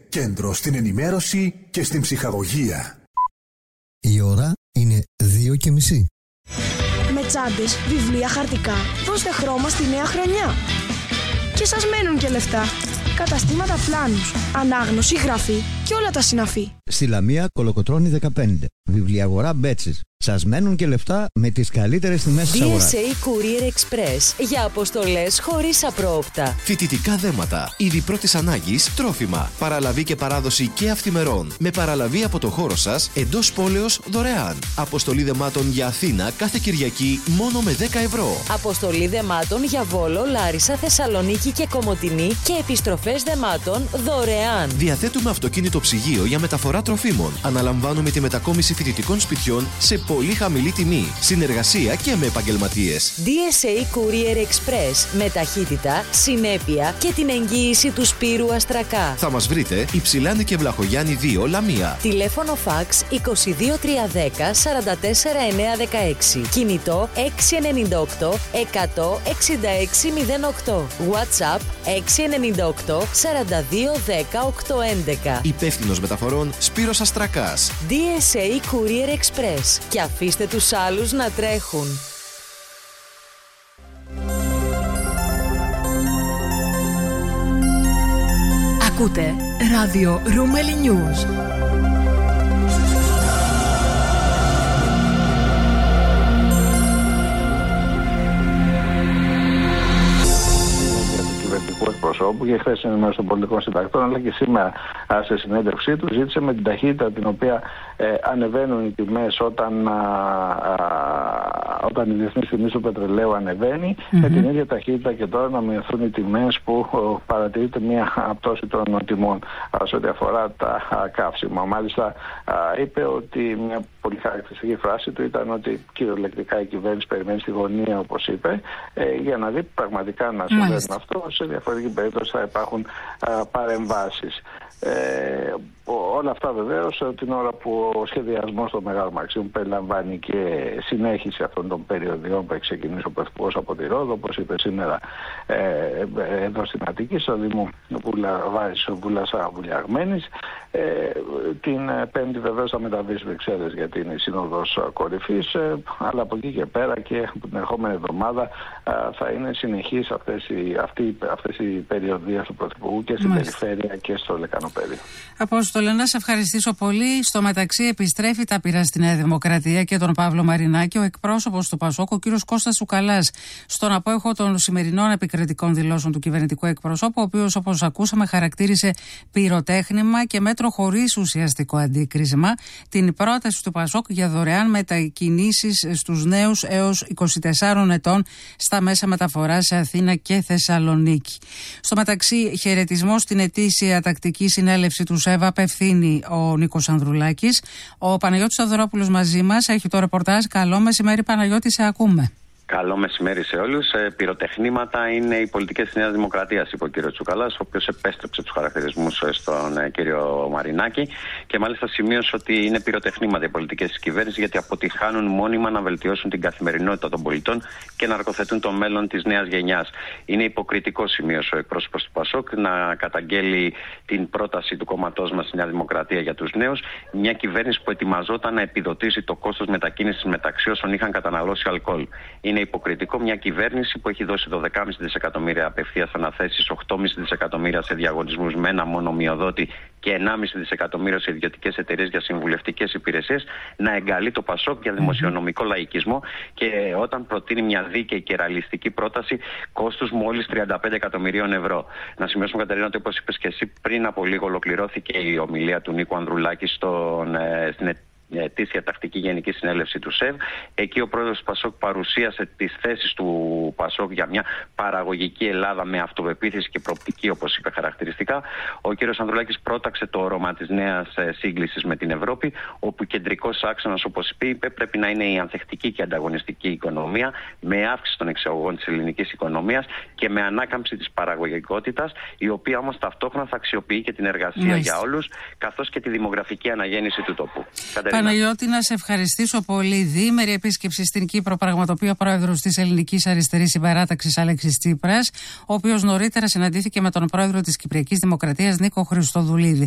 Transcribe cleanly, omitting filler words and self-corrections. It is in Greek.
Κέντρο στην ενημέρωση και στην ψυχαγωγία. Η ώρα είναι 2:30. Με τσάντες, βιβλία, χαρτικά, δώστε χρώμα στη νέα χρονιά. Και σας μένουν και λεφτά. Καταστήματα Πλάνους, ανάγνωση, γραφή και όλα τα συναφή. Στη Λαμία, Κολοκοτρώνη 15. Βιβλιαγορά Μπέτσης. Σας μένουν και λεφτά με τις καλύτερες τιμές της αγοράς. DSA Courier Express για αποστολές χωρίς απρόοπτα. Φοιτητικά δέματα, είδη πρώτης ανάγκης, τρόφιμα, παραλαβή και παράδοση και αυθημερών. Με παραλαβή από το χώρο σας, εντός πόλεως δωρεάν. Αποστολή δεμάτων για Αθήνα κάθε Κυριακή μόνο με 10 ευρώ. Αποστολή δεμάτων για Βόλο, Λάρισα, Θεσσαλονίκη και Κομοτηνή και επιστροφές δεμάτων δωρεάν. Διαθέτουμε αυτοκίνητο ψυγείο για μεταφορά τροφίμων. Αναλαμβάνουμε τη μετακόμιση φοιτητικών σπιτιών σε πολύ χαμηλή τιμή. Συνεργασία και με επαγγελματίες. DSA Courier Express. Με ταχύτητα, συνέπεια και την εγγύηση του Σπύρου Αστρακά. Θα μας βρείτε Υψηλάνη και Βλαχογιάννη 2, Λαμία. Τηλέφωνο φαξ 22310 44916. Κινητό 698 100 6608. WhatsApp 698 42 10 811. Υπεύθυνος μεταφορών Σπύρος Αστρακάς. DSA Courier Express. Και αφήστε τους άλλους να τρέχουν. Ακούτε ράδιο Ρούμελι News. Εκπροσώπου και χθες ενημέρωση των πολιτικών συντακτών, αλλά και σήμερα σε συνέντευξή του ζήτησε με την ταχύτητα την οποία ανεβαίνουν οι τιμές όταν η διεθνή τιμή του πετρελαίου ανεβαίνει, με την ίδια ταχύτητα και τώρα να μειωθούν οι τιμές που παρατηρείται μια πτώση των τιμών σε ό,τι αφορά τα καύσιμα. Μάλιστα είπε ότι μια πολύ χαρακτηριστική φράση του ήταν ότι κυριολεκτικά η κυβέρνηση περιμένει στη γωνία, όπως είπε, για να δει πραγματικά να συμβαίνει αυτό. Σε διαφορετική περίπτωση θα υπάρχουν παρεμβάσεις. Όλα αυτά βεβαίως την ώρα που ο σχεδιασμός των Μεγάλων Μαξίμων περιλαμβάνει και συνέχιση αυτών των περιοδιών που έχει ξεκινήσει ο Πρωθυπουργός από τη Ρόδο, όπως είπε σήμερα εδώ στην Αττική, στο Δήμο Βούλας Βουλιαγμένης. Την Πέμπτη βεβαίως θα μεταβεί στις Βρυξέλλες γιατί είναι η Σύνοδος Κορυφής, αλλά από εκεί και πέρα και την ερχόμενη εβδομάδα θα είναι συνεχής αυτές οι περιοδίες του Πρωθυπουργού και στην περιφέρεια και στο Λεκανοπέδιο. Απόστολε, να σε ευχαριστήσω πολύ. Στο μεταξύ, επιστρέφει τα πειρά στη Νέα Δημοκρατία και τον Παύλο Μαρινάκη, ο εκπρόσωπος του Πασόκ, ο κύριος Κώστας Τσουκαλάς, στον απόϊχο των σημερινών επικριτικών δηλώσεων του κυβερνητικού εκπροσώπου, ο οποίος, όπως ακούσαμε, χαρακτήρισε πυροτέχνημα και μέτρο χωρίς ουσιαστικό αντίκρισμα την πρόταση του Πασόκ για δωρεάν μετακινήσεις στους νέους έως 24 ετών στα μέσα μεταφοράς σε Αθήνα και Θεσσαλονίκη. Στο μεταξύ, χαιρετισμό στην ετήσια τακτική συνέλευση του ΣΕΒΑ απευθύνει ο Νίκος Ανδρουλάκης. Ο Παναγιώτης Θοδωρόπουλος μαζί μας έχει το ρεπορτάζ. Καλό μεσημέρι, Παναγιώτη, σε ακούμε. Καλό μεσημέρι σε όλους. Πυροτεχνήματα είναι οι πολιτικές της Νέας Δημοκρατίας, είπε ο κ. Τσουκαλάς, ο οποίος επέστρεψε τους χαρακτηρισμούς στον κύριο Μαρινάκη και μάλιστα σημείωσε ότι είναι πυροτεχνήματα οι πολιτικές της κυβέρνησης γιατί αποτυχάνουν μόνιμα να βελτιώσουν την καθημερινότητα των πολιτών και να αρκοθετούν το μέλλον της νέας γενιάς. Είναι υποκριτικό, σημείωσε ο εκπρόσωπος του Πασόκ, να καταγγέλει την πρόταση του κόμματός μας στη Νέα Δημοκρατία για τους νέους, μια κυβέρνηση που ετοιμαζόταν να επιδοτήσει το κόστος μετακίνησης μεταξύ όσων είχαν καταναλώσει αλκοόλ. Είναι υποκριτικό μια κυβέρνηση που έχει δώσει 12,5 δισεκατομμύρια απευθείας αναθέσεις, 8,5 δισεκατομμύρια σε διαγωνισμούς με ένα μόνο μειοδότη και 1,5 δισεκατομμύρια σε ιδιωτικές εταιρείες για συμβουλευτικές υπηρεσίες, να εγκαλεί το Πασόκ για δημοσιονομικό λαϊκισμό και όταν προτείνει μια δίκαιη και ρεαλιστική πρόταση κόστους μόλις 35 εκατομμυρίων ευρώ. Να σημειώσουμε, Κατερίνα, ότι όπως είπες και εσύ, πριν από λίγο ολοκληρώθηκε η ομιλία του Νίκου Ανδρουλάκη στην ετήσια τακτική γενική συνέλευση του ΣΕΒ. Εκεί ο πρόεδρος του Πασόκ παρουσίασε τις θέσεις του Πασόκ για μια παραγωγική Ελλάδα με αυτοπεποίθηση και προοπτική, όπως είπε χαρακτηριστικά. Ο κ. Ανδρουλάκης πρόταξε το όρομα της νέας σύγκλησης με την Ευρώπη, όπου κεντρικός άξονας, όπως είπε, πρέπει να είναι η ανθεκτική και ανταγωνιστική οικονομία, με αύξηση των εξαγωγών της ελληνικής οικονομίας και με ανάκαμψη της παραγωγικότητας, η οποία όμως ταυτόχρονα θα αξιοποιεί και την εργασία για όλους, καθώς και τη δημογραφική αναγέννηση του τόπου. Παναγιώτη, να σε ευχαριστήσω πολύ. Διήμερη επίσκεψη στην Κύπρο πραγματοποιεί ο πρόεδρος της Ελληνικής Αριστερής Συμπαράταξης Αλέξης Τσίπρας, ο οποίος νωρίτερα συναντήθηκε με τον πρόεδρο της Κυπριακής Δημοκρατίας Νίκο Χριστοδουλίδη.